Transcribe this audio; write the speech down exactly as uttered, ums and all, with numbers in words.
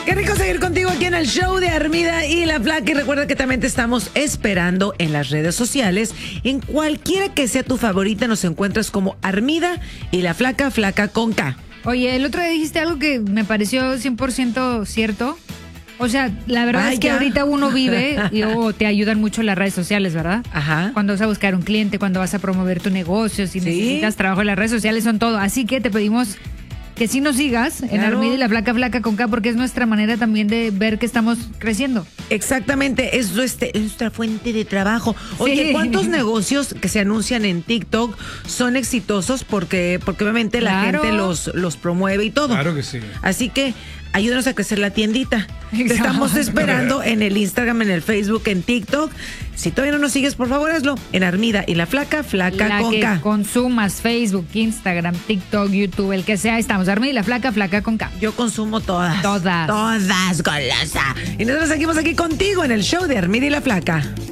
Qué rico seguir contigo aquí en el show de Armida y la Flaca. Y recuerda que también te estamos esperando en las redes sociales. En cualquiera que sea tu favorita, nos encuentras como Armida y la Flaca, Flaca con K. Oye, el otro día dijiste algo que me pareció cien por ciento cierto. O sea, la verdad Ay, es que ya. ahorita uno vive y oh, te ayudan mucho las redes sociales, ¿verdad? Ajá. Cuando vas a buscar un cliente, cuando vas a promover tu negocio, si Sí. necesitas trabajo en las redes sociales, son todo. Así que te pedimos que sí nos sigas en Claro. Armida y la Flaca, Flaca con K, porque es nuestra manera también de ver que estamos creciendo. Exactamente, es, nuestra- es nuestra fuente de trabajo. Oye, Sí. ¿cuántos negocios que se anuncian en TikTok son exitosos? Porque, porque obviamente la Claro. gente los, los promueve y todo. Claro que sí. Así que ayúdanos a crecer la tiendita. Te Exacto. estamos esperando en el Instagram, en el Facebook, en TikTok. Si todavía no nos sigues, por favor, hazlo. En Armida y la Flaca, Flaca La con que K. consumas, Facebook, Instagram, TikTok, YouTube, el que sea, estamos Armida y la Flaca, Flaca con K. Yo consumo todas. Todas. Todas, golosa. Y nosotros seguimos aquí contigo en el show de Armida y la Flaca.